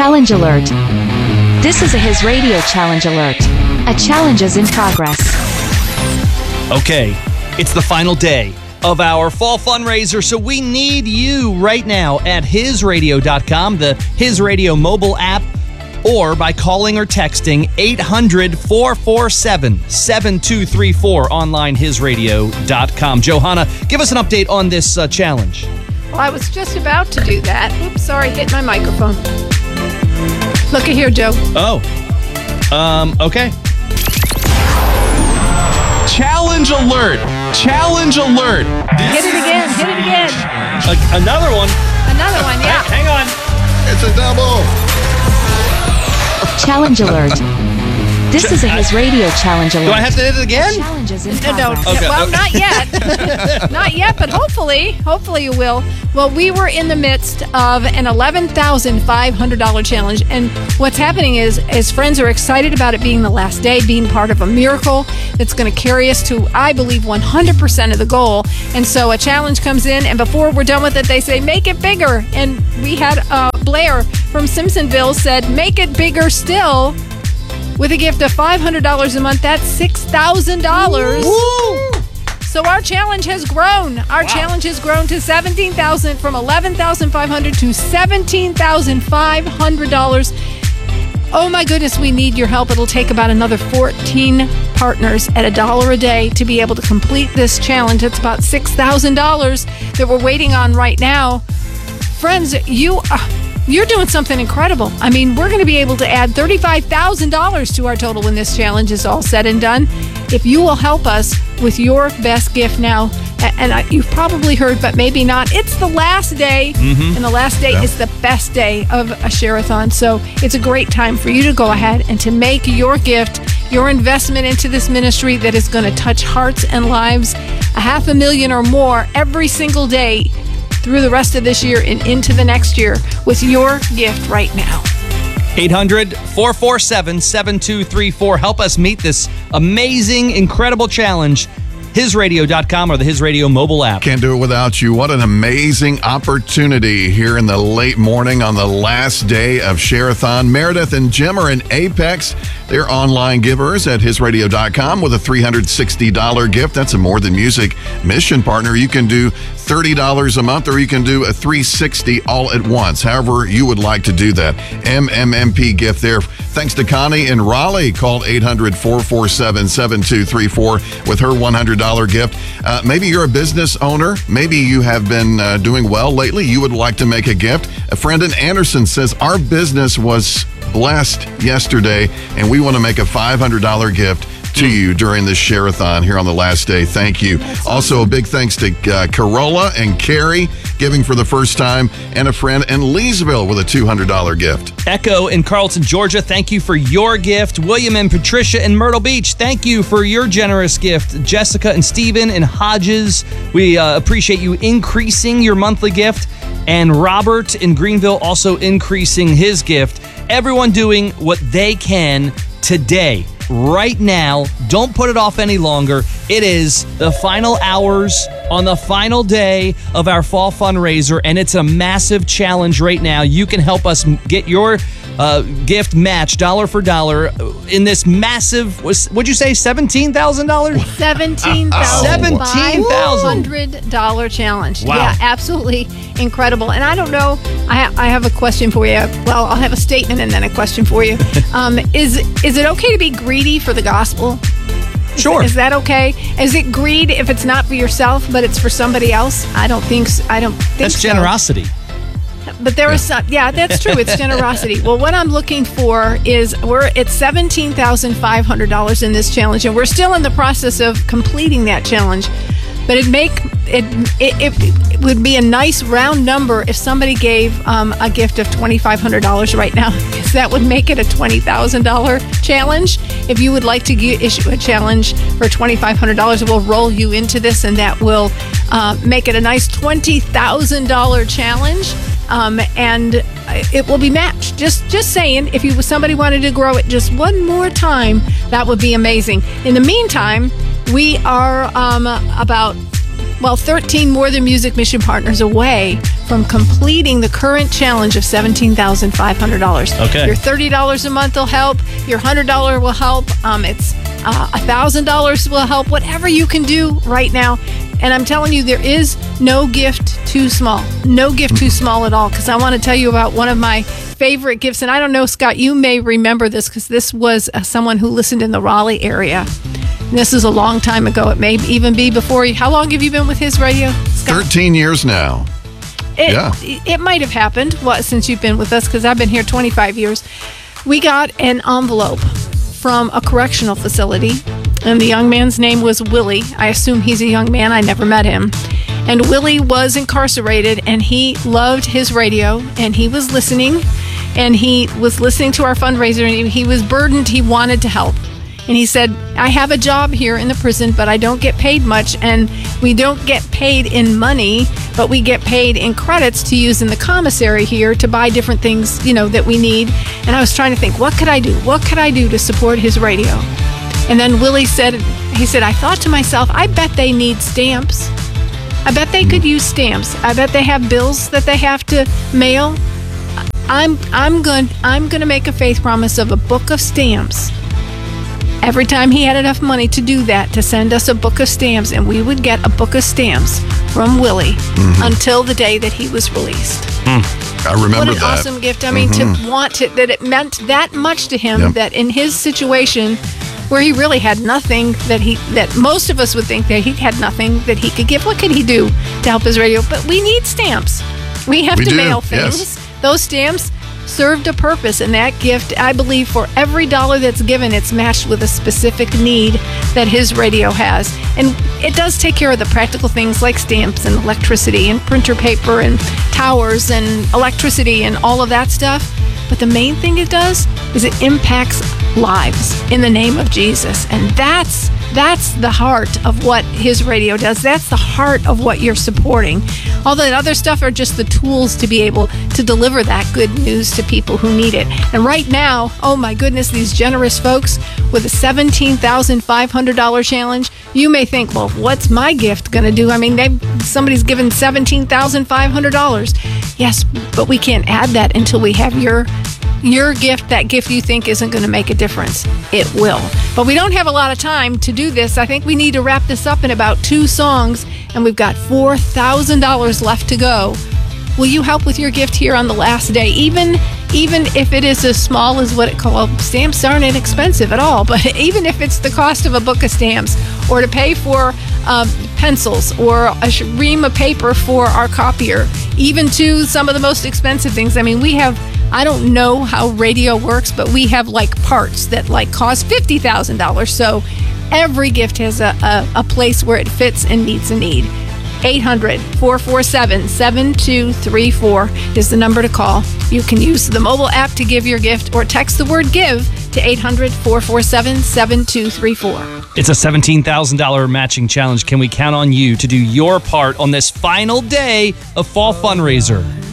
Challenge alert. This is a His Radio challenge alert. A challenge is in progress. Okay, it's the final day of our fall fundraiser, so we need you right now at hisradio.com, the His Radio mobile app, or by calling or texting 800-447-7234 online, hisradio.com. Johanna, give us an update on this challenge. Well, I was just about to do that. Oops, sorry, hit my microphone. Look at here, Joe. Oh, okay. Challenge alert! Challenge alert! Hit it again, hit it again. Another one. Another one, yeah. Hang on. It's a double. Challenge alert. This is a His Radio challenge alert. Do I have to hit it again? Challenge is in No, progress. Okay, well, okay. not yet. Not yet, but hopefully you will. Well, we were in the midst of an $11,500 challenge, and what's happening is friends are excited about it being the last day, being part of a miracle that's going to carry us to, I believe, 100% of the goal. And so a challenge comes in, and before we're done with it, they say, make it bigger. And we had Blair from Simpsonville said, make it bigger still. With a gift of $500 a month, that's $6,000. Woo! So our challenge has grown. Our challenge has grown to $17,000 from $11,500 to $17,500. Oh my goodness, we need your help. It'll take about another 14 partners at $1 a day to be able to complete this challenge. It's about $6,000 that we're waiting on right now. Friends, you're doing something incredible. I mean, we're going to be able to add $35,000 to our total when this challenge is all said and done. If you will help us with your best gift now, and you've probably heard, but maybe not, it's the last day, and the last day is the best day of a Share-a-thon. So it's a great time for you to go ahead and to make your gift, your investment into this ministry that is going to touch hearts and lives, 500,000 or more every single day through the rest of this year and into the next year with your gift right now. 800-447-7234. Help us meet this amazing, incredible challenge. HisRadio.com or the His Radio mobile app. Can't do it without you. What an amazing opportunity here in the late morning on the last day of Share-a-thon. Meredith and Jim are in Apex. They're online givers at hisradio.com with a $360 gift. That's a More Than Music mission partner. You can do $30 a month or you can do a $360 all at once. However you would like to do that. MMMP gift there. Thanks to Connie in Raleigh. Called 800-447-7234 with her $100 gift. Maybe you're a business owner. Maybe you have been doing well lately. You would like to make a gift. A friend in Anderson says, our business was blessed yesterday, and we want to make a $500 gift to you during this Share-a-thon here on the last day. Thank you. Also, a big thanks to Carola and Carrie giving for the first time, and a friend in Leesville with a $200 gift. Echo in Carlton, Georgia, thank you for your gift. William and Patricia in Myrtle Beach, thank you for your generous gift. Jessica and Stephen in Hodges, we appreciate you increasing your monthly gift. And Robert in Greenville also increasing his gift. Everyone doing what they can today, right now. Don't put it off any longer. It is the final hours on the final day of our fall fundraiser, and it's a massive challenge right now. You can help us get your gift matched dollar for dollar in this massive, what'd you say, $17,000? $17,500 challenge. Wow. Yeah, absolutely incredible. And I don't know, I have a question for you. Well, I'll have a statement and then a question for you. Is it okay to be greedy for the gospel? Sure. Is that okay? Is it greed if it's not for yourself, but it's for somebody else? I don't think so. That's generosity. But there is some, yeah, that's true. It's generosity. Well, what I'm looking for is we're at $17,500 in this challenge, and we're still in the process of completing that challenge. But it would be a nice round number if somebody gave a gift of $2,500 right now, because that would make it a $20,000 challenge. If you would like to issue a challenge for $2,500, we'll roll you into this, and that will make it a nice $20,000 challenge. And it will be matched. Just saying, if somebody wanted to grow it just one more time, that would be amazing. In the meantime, we are about Well, 13 More Than Music mission partners away from completing the current challenge of $17,500. Okay. Your $30 a month will help. Your $100 will help. It's $1,000 will help. Whatever you can do right now. And I'm telling you, there is no gift too small. No gift too small at all. Because I want to tell you about one of my favorite gifts. And I don't know, Scott, you may remember this because this was someone who listened in the Raleigh area. And this is a long time ago. It may even be before you. How long have you been with his radio, Scott? 13 years now. It might have happened since you've been with us, because I've been here 25 years. We got an envelope from a correctional facility, and the young man's name was Willie. I assume he's a young man. I never met him. And Willie was incarcerated, and he loved his radio, and he was listening, and he was listening to our fundraiser, and he was burdened. He wanted to help. And he said, I have a job here in the prison, but I don't get paid much, and we don't get paid in money, but we get paid in credits to use in the commissary here to buy different things, that we need. And I was trying to think, what could I do? What could I do to support his radio? And then Willie said, I thought to myself, I bet they need stamps. I bet they could use stamps. I bet they have bills that they have to mail. I'm going to make a faith promise of a book of stamps. Every time he had enough money to do that, to send us a book of stamps, and we would get a book of stamps from Willie until the day that he was released. I remember that. What an awesome gift. I mean, to want it, that it meant that much to him, that in his situation where he really had nothing, that most of us would think that he had nothing that he could give. What could he do to help his radio? But we need stamps. We have to mail things. Yes. Those stamps served a purpose, and that gift, I believe, for every dollar that's given, it's matched with a specific need that his radio has. And it does take care of the practical things like stamps and electricity and printer paper and towers and electricity and all of that stuff. But the main thing it does is it impacts lives in the name of Jesus. And that's the heart of what his radio does. That's the heart of what you're supporting. All the other stuff are just the tools to be able to deliver that good news to people who need it. And right now, oh my goodness, these generous folks with a $17,500 challenge, you may think, well, what's my gift going to do? I mean, somebody's given $17,500. Yes, but we can't add that until we have your gift, that gift you think isn't going to make a difference. It will. But we don't have a lot of time to do this. I think we need to wrap this up in about 2 songs, and we've got $4,000 left to go. Will you help with your gift here on the last day? Even if it is as small as what it called, stamps aren't inexpensive at all, but even if it's the cost of a book of stamps, or to pay for pencils, or a ream of paper for our copier, even to some of the most expensive things. I mean, we have, I don't know how radio works, but we have parts that cost $50,000. So every gift has a place where it fits and meets a need. 800-447-7234 is the number to call. You can use the mobile app to give your gift, or text the word GIVE to 800-447-7234. It's a $17,000 matching challenge. Can we count on you to do your part on this final day of Fall Fundraiser?